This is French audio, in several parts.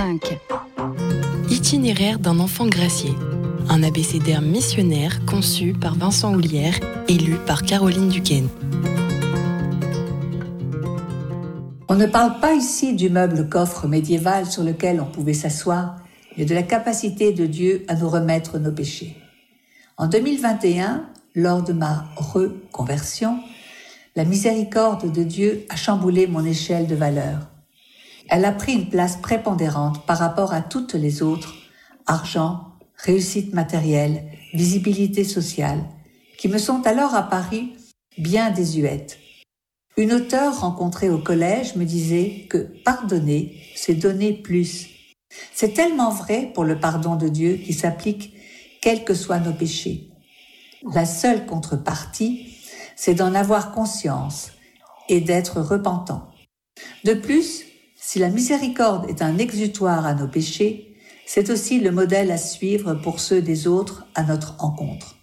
5. Itinéraire d'un enfant gracié. Un abécédaire missionnaire conçu par Vincent Houlière et lu par Caroline Duquesne. On ne parle pas ici du meuble-coffre médiéval sur lequel on pouvait s'asseoir, mais de la capacité de Dieu à nous remettre nos péchés. En 2021, lors de ma reconversion, la miséricorde de Dieu a chamboulé mon échelle de valeurs. Elle a pris une place prépondérante par rapport à toutes les autres, argent, réussite matérielle, visibilité sociale, qui me sont alors apparues bien désuètes. Une auteure rencontrée au collège me disait que pardonner, c'est donner plus. C'est tellement vrai pour le pardon de Dieu qui s'applique quels que soient nos péchés. La seule contrepartie, c'est d'en avoir conscience et d'être repentant. De plus, si la miséricorde est un exutoire à nos péchés, c'est aussi le modèle à suivre pour ceux des autres à notre encontre.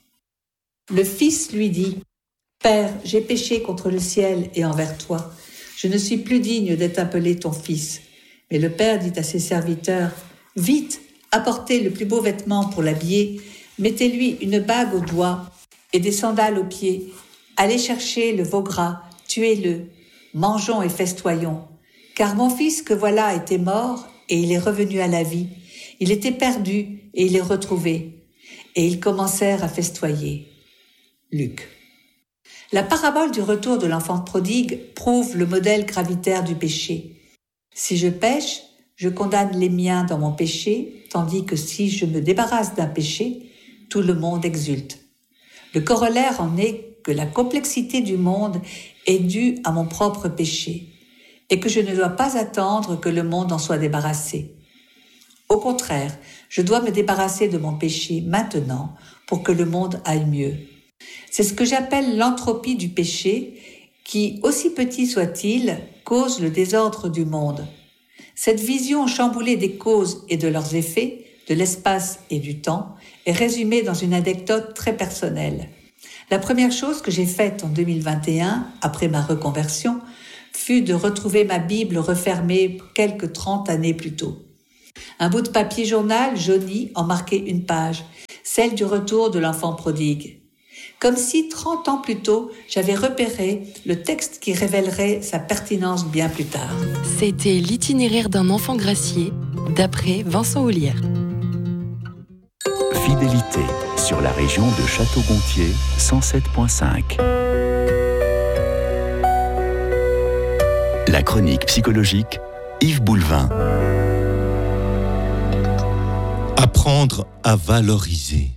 Le Fils lui dit « Père, j'ai péché contre le ciel et envers toi. Je ne suis plus digne d'être appelé ton fils. » Mais le Père dit à ses serviteurs « Vite, apportez le plus beau vêtement pour l'habiller, mettez-lui une bague au doigt et des sandales aux pieds. Allez chercher le veau gras, tuez-le, mangeons et festoyons. Car mon fils que voilà était mort et il est revenu à la vie. Il était perdu et il est retrouvé. » Et ils commencèrent à festoyer. Luc. La parabole du retour de l'enfant prodigue prouve le modèle gravitaire du péché. Si je pêche, je condamne les miens dans mon péché, tandis que si je me débarrasse d'un péché, tout le monde exulte. Le corollaire en est que la complexité du monde est due à mon propre péché et que je ne dois pas attendre que le monde en soit débarrassé. Au contraire, je dois me débarrasser de mon péché maintenant pour que le monde aille mieux. C'est ce que j'appelle l'entropie du péché qui, aussi petit soit-il, cause le désordre du monde. Cette vision chamboulée des causes et de leurs effets, de l'espace et du temps, est résumée dans une anecdote très personnelle. La première chose que j'ai faite en 2021, après ma reconversion, fut de retrouver ma Bible refermée quelques 30 années plus tôt. Un bout de papier journal jauni en marquait une page, celle du retour de l'enfant prodigue. Comme si 30 ans plus tôt, j'avais repéré le texte qui révélerait sa pertinence bien plus tard. C'était l'itinéraire d'un enfant gracié, d'après Vincent Houlière. Fidélité sur la région de Château-Gontier, 107.5. La chronique psychologique, Yves Boulevin. Apprendre à valoriser.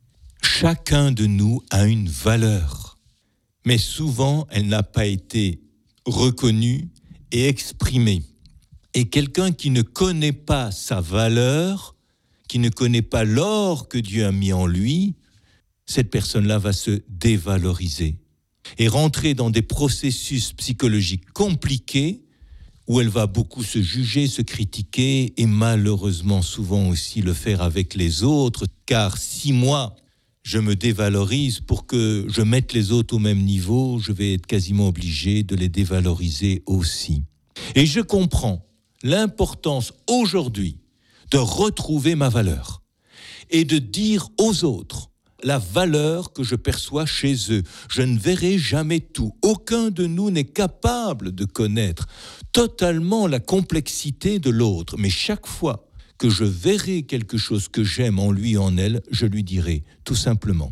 Chacun de nous a une valeur, mais souvent elle n'a pas été reconnue et exprimée. Et quelqu'un qui ne connaît pas sa valeur, qui ne connaît pas l'or que Dieu a mis en lui, cette personne-là va se dévaloriser et rentrer dans des processus psychologiques compliqués où elle va beaucoup se juger, se critiquer et malheureusement souvent aussi le faire avec les autres. Car si moi, je me dévalorise pour que je mette les autres au même niveau, je vais être quasiment obligé de les dévaloriser aussi. Et je comprends l'importance aujourd'hui de retrouver ma valeur et de dire aux autres la valeur que je perçois chez eux. Je ne verrai jamais tout. Aucun de nous n'est capable de connaître totalement la complexité de l'autre. Mais chaque fois que je verrai quelque chose que j'aime en lui, en elle, je lui dirai tout simplement.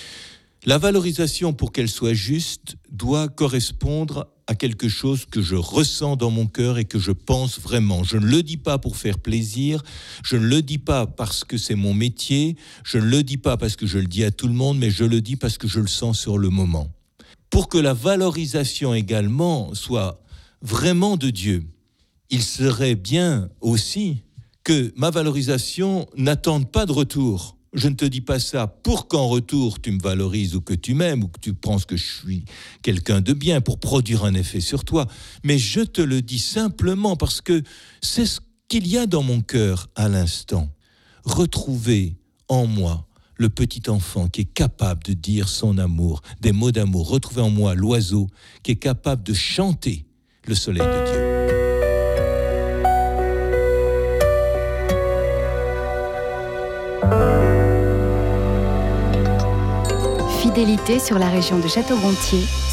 La valorisation, pour qu'elle soit juste, doit correspondre à quelque chose que je ressens dans mon cœur et que je pense vraiment. Je ne le dis pas pour faire plaisir, je ne le dis pas parce que c'est mon métier, je ne le dis pas parce que je le dis à tout le monde, mais je le dis parce que je le sens sur le moment. Pour que la valorisation également soit vraiment de Dieu, il serait bien aussi que ma valorisation n'attende pas de retour. Je ne te dis pas ça pour qu'en retour tu me valorises ou que tu m'aimes ou que tu penses que je suis quelqu'un de bien pour produire un effet sur toi. Mais je te le dis simplement parce que c'est ce qu'il y a dans mon cœur à l'instant. Retrouver en moi le petit enfant qui est capable de dire son amour, des mots d'amour. Retrouver en moi l'oiseau qui est capable de chanter le soleil de Dieu. fidélité sur la région de Château-Gontier